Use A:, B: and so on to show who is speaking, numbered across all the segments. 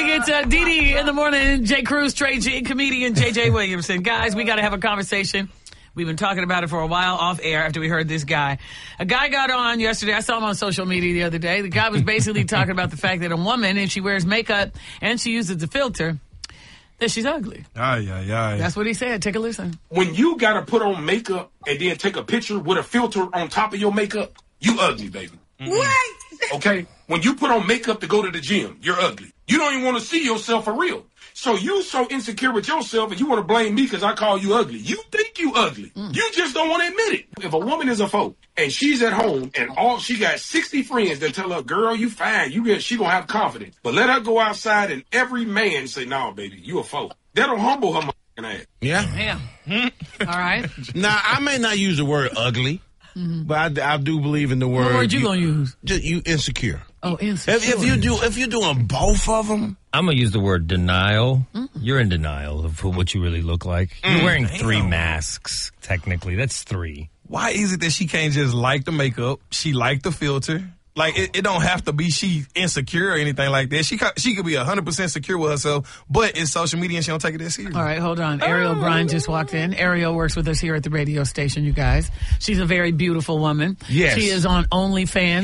A: It's Dee Dee in the morning. Jay Cruz, Trey G, comedian JJ Williamson. Guys, we got to have a conversation. We've been talking about it for a while off air after we heard this guy. A guy got on yesterday. I saw him on social media the other day. The guy was basically talking about the fact that a woman, if she wears makeup and she uses a filter, that she's ugly. That's what he said. Take a listen.
B: When you got to put on makeup and then take a picture with a filter on top of your makeup, you ugly, baby. Mm-hmm. What? Okay? When you put on makeup to go to the gym, you're ugly. You don't even want to see yourself for real. So you so insecure with yourself and you want to blame me because I call you ugly. You think you ugly. You just don't want to admit it. If a woman is a folk and she's at home and she got 60 friends that tell her, girl, you fine. She going to have confidence. But let her go outside and every man say, no, baby, you a folk. That'll humble her ass.
C: Yeah.
A: All right.
C: Now, I may not use the word ugly, but I do believe in the word.
A: What word you going to use?
C: You insecure.
A: Oh, insecure.
C: If you're doing both of them.
D: I'm going to use the word denial. You're in denial of what you really look like. You're wearing 3 masks, technically. That's 3.
E: Why is it that she can't just like the makeup? She like the filter. Like, it don't have to be she insecure or anything like that. She could be 100% secure with herself, but it's social media and she don't take it that serious.
A: All right, hold on. Ariel Bryan just walked in. Ariel works with us here at the radio station, you guys. She's a very beautiful woman.
C: Yes.
A: She is on OnlyFans.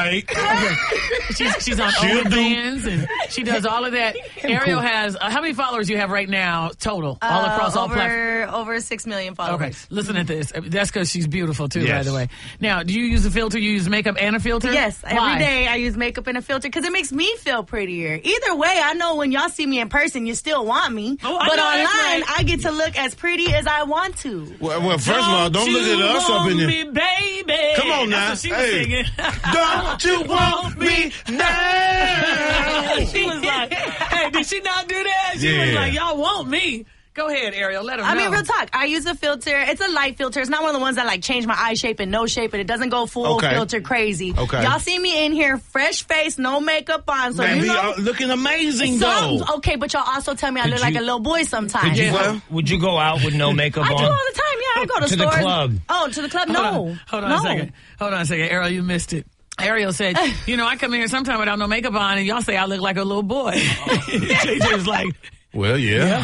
A: She's on OnlyFans, and she does all of that. Ariel has, how many followers do you have right now total? All across all platforms?
F: Over 6 million followers.
A: Okay, listen at this. That's because she's beautiful, too, by the way. Now, do you use a filter? You use makeup and a filter?
F: Yes.
A: Why?
F: Every day I use makeup and a filter because it makes me feel prettier. Either way, I know when y'all see me in person, you still want me. But online, I get to look as pretty as I want to.
C: Well, first of all, don't look at us up in there.
A: Me, baby.
C: Come on now.
A: That's what she was singing.
C: Don't you want me now?
A: She was like, hey, did she not do that? She was like, y'all want me. Go ahead, Ariel. Let them know.
F: I mean, real talk. I use a filter. It's a light filter. It's not one of the ones that like change my eye shape and no shape, and it doesn't go full filter crazy.
C: Okay.
F: Y'all see me in here, fresh face, no makeup on, so you know,
C: looking amazing though.
F: Okay, but y'all also tell me I look like a little boy sometimes.
D: Would you go out with no makeup on?
F: I do all the time. Yeah, I go to
D: the
F: stores.
D: club.
F: Oh, to the club? No.
A: Hold on a second. Ariel, you missed it. Ariel said, I come in here sometime without no makeup on, and y'all say I look like a little boy. JJ was like...
C: Well, yeah.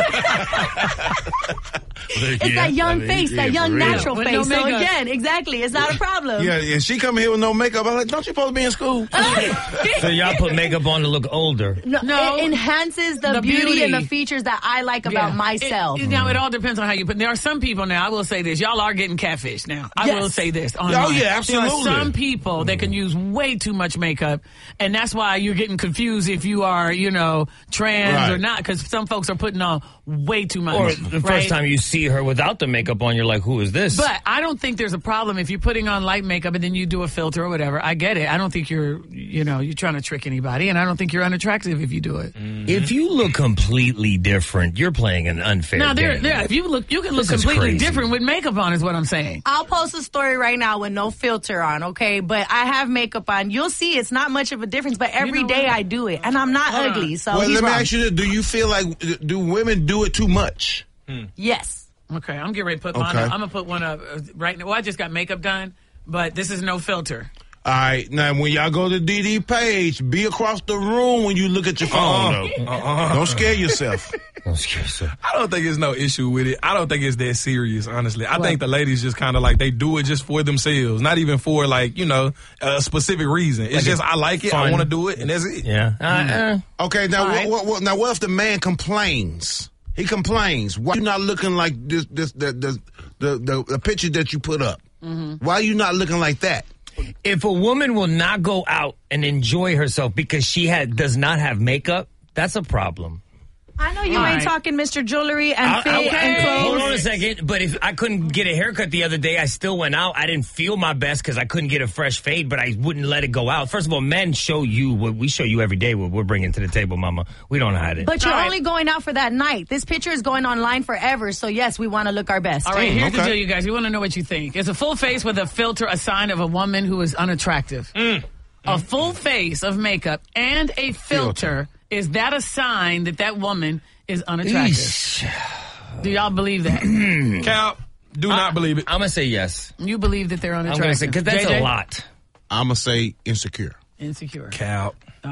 F: It's that young face, that young natural face. No so again, exactly, it's not a problem.
C: Yeah, and she come here with no makeup. I'm like, don't you supposed to be in school?
D: So y'all put makeup on to look older.
F: No, it enhances the beauty and the features that I like about myself.
A: Now, it all depends on how you put. There are some people now, I will say this, y'all are getting catfish now. I will say this. Online.
C: Oh, yeah, absolutely.
A: There are some people that can use way too much makeup, and that's why you're getting confused if you are, trans or not. Because some folks are putting on way too much.
D: Or the first time you see her without the makeup on, you're like, who is this?
A: But I don't think there's a problem if you're putting on light makeup and then you do a filter or whatever. I get it. I don't think you're trying to trick anybody, and I don't think you're unattractive if you do it.
D: If you look completely different, you're playing an unfair game.
A: If you can look completely different with makeup on is what I'm saying.
F: I'll post a story right now with no filter on, okay? But I have makeup on. You'll see it's not much of a difference, but every day I do it, and I'm not ugly, so
C: let me ask you this. Do you feel like, do women do it too much?
F: Yes.
A: Okay, I'm getting ready to put mine up. I'm going to put one up right now. Well, I just got makeup done, but this is no filter.
C: All right, now when y'all go to DD page, be across the room when you look at your phone, though. Don't scare yourself.
E: I don't think it's no issue with it. I don't think it's that serious, honestly. I think the ladies just kind of like, they do it just for themselves, not even for a specific reason. It's just, I like it, I want to do it, and that's it.
D: Yeah.
C: Okay, now what if the man complains? He complains. Why are you not looking like this? The picture that you put up. Why are you not looking like that?
D: If a woman will not go out and enjoy herself because she does not have makeup, that's a problem.
F: I know you ain't talking Mr. Jewelry and fit and clothes.
D: Hold on a second. But if I couldn't get a haircut the other day, I still went out. I didn't feel my best because I couldn't get a fresh fade, but I wouldn't let it go out. First of all, men show you what we show you every day, what we're bringing to the table, mama. We don't hide it.
F: But you're only going out for that night. This picture is going online forever, so yes, we want to look our best.
A: All right, here's the deal, you guys. We want to know what you think. Is a full face with a filter a sign of a woman who is unattractive? A full face of makeup and a filter, is that a sign that woman is unattractive? Do y'all believe that?
E: Cal, do not believe it.
D: I'm going to say yes.
A: You believe that they're unattractive?
D: I'm going to say, because that's
A: JJ?
D: a lot.
C: I'm going to say insecure.
A: Insecure.
E: Cal.